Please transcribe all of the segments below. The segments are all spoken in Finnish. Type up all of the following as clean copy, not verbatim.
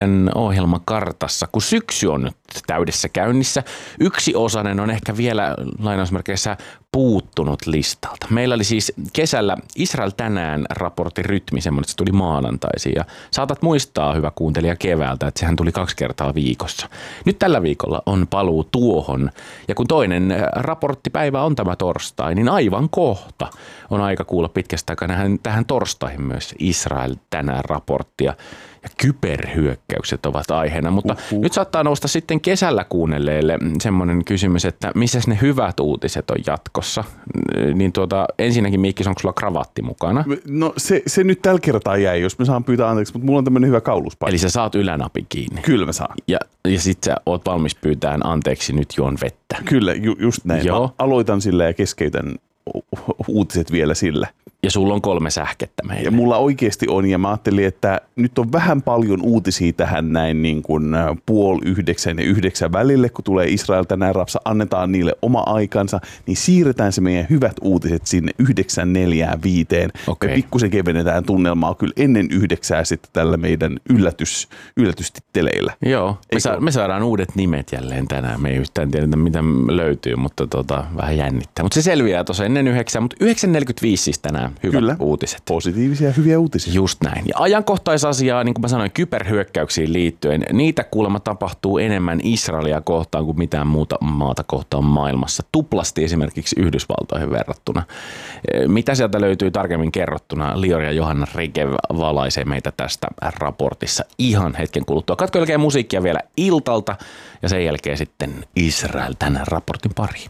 ohjelmakartassa, kun syksy on nyt täydessä käynnissä. Yksi osanen on ehkä vielä lainausmerkeissä puuttunut listalta. Meillä oli siis kesällä Israel tänään -raportin rytmi semmoinen, että se tuli maanantaisin. Ja saatat muistaa, hyvä kuuntelija, keväältä, että sehän tuli 2 kertaa viikossa. Nyt tällä viikolla on paluu tuohon. Ja kun toinen raporttipäivä on tämä torstai, niin aivan kohta on aika kuulla pitkästä aikaa tähän torstaihin myös Israel tänään -raporttia. Ja kyberhyökkäykset ovat aiheena, mutta nyt saattaa nousta sitten kesällä kuunnelleille semmoinen kysymys, että missä ne hyvät uutiset on jatkossa. Niin ensinnäkin, Miikkis, onko sulla kravatti mukana? No se nyt tällä kertaa jäi, jos mä saan pyytää anteeksi, mutta mulla on tämmöinen hyvä kauluspaikka. Eli sä saat ylänapin kiinni. Kyllä mä saan. Ja sit sä oot valmis pyytämään anteeksi, nyt juon vettä. Kyllä, just näin. Joo. Mä aloitan sillä ja keskeytän uutiset vielä sillä. Ja sulla on 3 sähkettä meillä. Ja mulla oikeasti on, ja mä ajattelin, että nyt on vähän paljon uutisia tähän näin niin kuin 8:30 ja 9 välille, kun tulee Israel tänään rapsa, annetaan niille oma aikansa, niin siirretään se meidän hyvät uutiset sinne 9:45. Okay. Ja pikkusen kevennetään tunnelmaa kyllä ennen 9 sitten tällä meidän yllätystitteleillä. Joo, me saadaan uudet nimet jälleen tänään. Me ei yhtään tiedetä, mitä löytyy, mutta vähän jännittää. Mutta se selviää tuossa ennen 9, mutta 9:45 siis tänään. Hyvät Kyllä. uutiset. Positiivisia ja hyviä uutisia. Just näin. Ja ajankohtaisasiaa, niin kuin mä sanoin, kyberhyökkäyksiin liittyen, niitä kuulemma tapahtuu enemmän Israelia kohtaan kuin mitään muuta maata kohtaan maailmassa. Tuplasti esimerkiksi Yhdysvaltoihin verrattuna. Mitä sieltä löytyy tarkemmin kerrottuna? Lior ja Johanna Regev valaisee meitä tästä raportissa ihan hetken kuluttua. Katko jälkeen musiikkia vielä iltalta ja sen jälkeen sitten Israel tänään raportin pariin.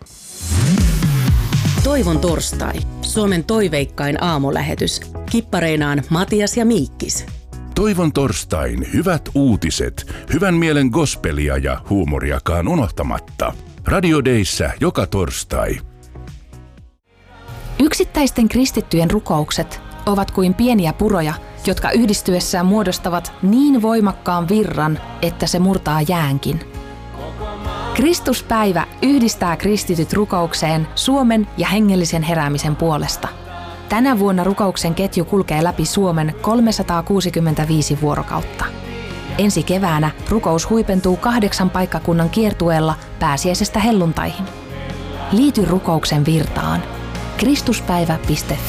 Toivon torstai. Suomen toiveikkain aamulähetys. Kippareinaan Matias ja Miikkis. Toivon torstain hyvät uutiset, hyvän mielen gospelia ja huumoriakaan unohtamatta. Radio Dayssä joka torstai. Yksittäisten kristittyjen rukoukset ovat kuin pieniä puroja, jotka yhdistyessään muodostavat niin voimakkaan virran, että se murtaa jäänkin. Kristuspäivä yhdistää kristityt rukoukseen Suomen ja hengellisen heräämisen puolesta. Tänä vuonna rukouksen ketju kulkee läpi Suomen 365 vuorokautta. Ensi keväänä rukous huipentuu 8 paikkakunnan kiertueella pääsiäisestä helluntaihin. Liity rukouksen virtaan. Kristuspäivä.fi